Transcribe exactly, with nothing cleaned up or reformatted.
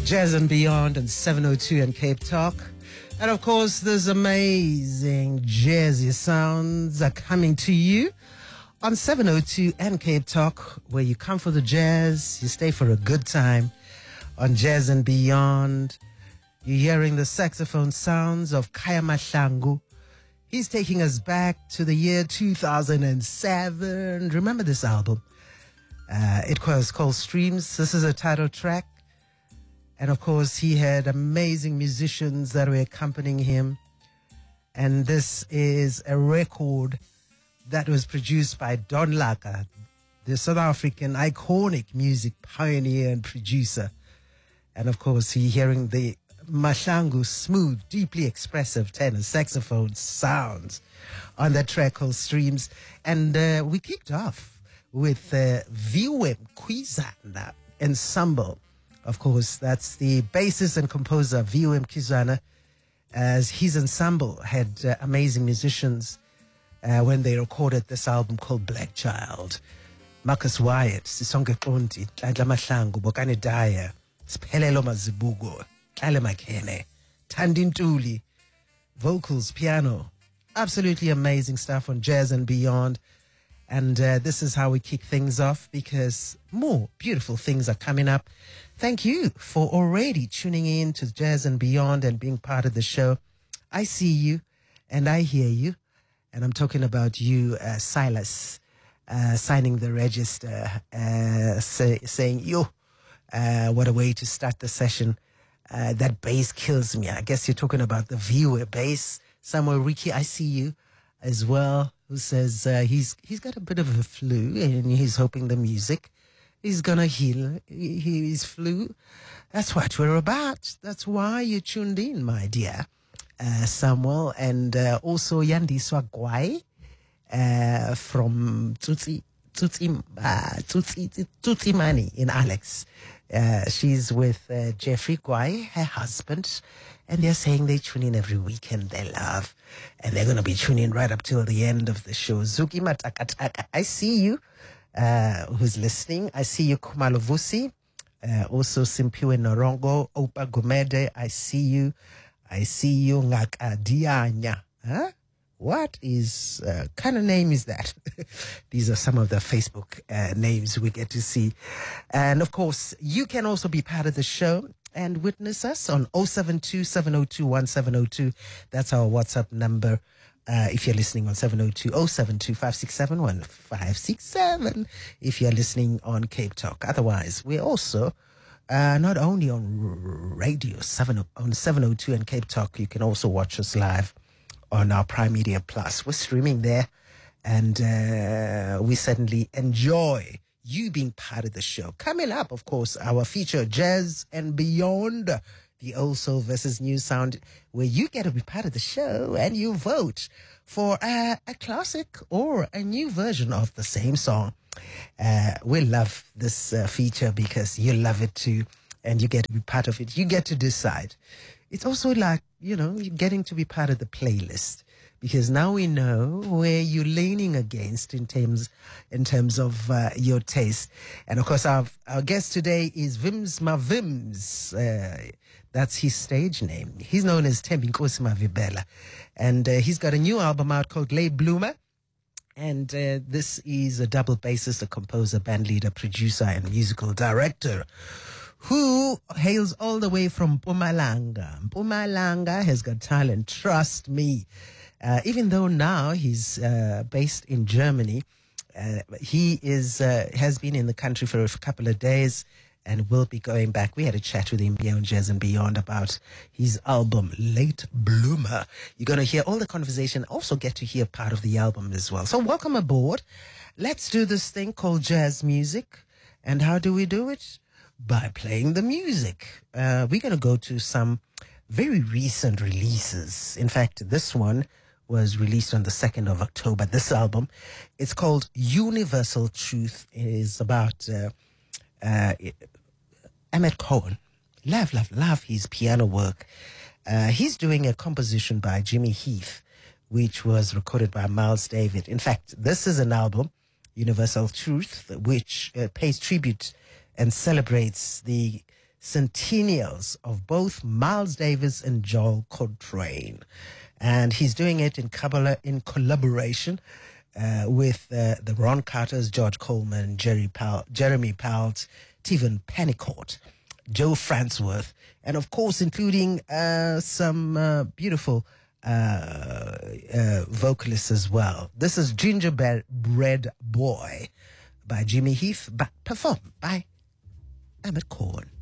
Jazz and Beyond and seven oh two and Cape Talk. And of course, those amazing jazzy sounds are coming to you on seven oh two and Cape Talk, where you come for the jazz, you stay for a good time. On Jazz and Beyond, you're hearing the saxophone sounds of Khaya Mahlangu. He's taking us back to the year two thousand seven. Remember this album? Uh, it was called Streams. This is a title track. And of course, he had amazing musicians that were accompanying him. And this is a record that was produced by Don Laka, the South African iconic music pioneer and producer. And of course, you're hearing the Mahlangu smooth, deeply expressive tenor saxophone sounds on that track called Streams. And uh, we kicked off with uh, V W M Kwizana Ensemble. Of course, that's the bassist and composer V W M Kwizana, as his ensemble had uh, amazing musicians uh, when they recorded this album called Black Child. Marcus Wyatt, Sisonke Ponti, Nhlanhla Mahlangu, Bokani Daya, Siphelelo Mazibuko, Tlale Makhene, Thandi Ntuli, vocals, piano. Absolutely amazing stuff on Jazz and Beyond. And uh, this is how we kick things off, because more beautiful things are coming up. Thank you for already tuning in to Jazz and Beyond and being part of the show. I see you and I hear you. And I'm talking about you, uh, Silas, uh, signing the register, uh, say, saying, yo, uh, what a way to start the session. Uh, that bass kills me. I guess you're talking about the viewer bass. Samuel Ricky, I see you as well, who says uh, he's he's got a bit of a flu and he's hoping the music is going to heal his flu. That's what we're about. That's why you tuned in, my dear uh, Samuel. And uh, also Yandiswa Gwai uh, from Tutsi, Tutsi, uh, Tutsi, Tutsi Mani in Alex. Uh, she's with uh, Jeffrey Gwai, her husband. And they're saying they tune in every weekend, they love. And they're going to be tuning in right up till the end of the show. Zuki Matakataka, I see you, uh, who's listening. I see you, Kumalovusi. Uh, also, Simpiwe Norongo, Opa Gumede, I see you. I see you, Ngaka Dianya. Huh? What is, uh, kind of name is that? These are some of the Facebook uh, names we get to see. And of course, you can also be part of the show and witness us on oh seven two, seven oh two, one seven oh two. That's our WhatsApp number. Uh, if you're listening on seven oh two, oh seven two, five six seven, one five six seven. If you're listening on Cape Talk. Otherwise, we're also uh, not only on radio seven on seven oh two and Cape Talk, you can also watch us live on our Prime Media Plus. We're streaming there, and uh, we certainly enjoy you being part of the show. Coming up, of course, our feature, Jazz and Beyond, the old soul versus new sound, where you get to be part of the show and you vote for uh, a classic or a new version of the same song. Uh, we love this uh, feature because you love it too, and you get to be part of it. You get to decide. It's also like, you know, you're getting to be part of the playlist, because now we know where you're leaning against in terms in terms of uh, your taste. And of course, our our guest today is Vims Mavims. Uh, that's his stage name. He's known as Thembi Nkosi Mavibela, and uh, he's got a new album out called Lay Bloomer. And uh, this is a double bassist, a composer, band leader, producer, and musical director, who hails all the way from Mpumalanga. Mpumalanga has got talent, trust me. Uh, even though now he's uh, based in Germany, uh, he is uh, has been in the country for a couple of days and will be going back. We had a chat with him here on Jazz and Beyond about his album, Late Bloomer. You're going to hear all the conversation, also get to hear part of the album as well. So welcome aboard. Let's do this thing called jazz music. And how do we do it? By playing the music. Uh, we're going to go to some very recent releases. In fact, this one was released on the second of October, this album. It's called Universal Truth. It is about uh, uh, Ahmed Cohen. Love, love, love his piano work. Uh, he's doing a composition by Jimmy Heath, which was recorded by Miles Davis. In fact, this is an album, Universal Truth, which uh, pays tribute and celebrates the centennials of both Miles Davis and Joel Coltrane. And he's doing it in, Kabbalah, in collaboration uh, with uh, the Ron Carters, George Coleman, Jerry Powell, Jeremy Powell, Stephen Pennicourt, Joe Fransworth, and of course including uh, some uh, beautiful uh, uh, vocalists as well. This is Gingerbread Boy by Jimmy Heath, but performed by Emmett Korn.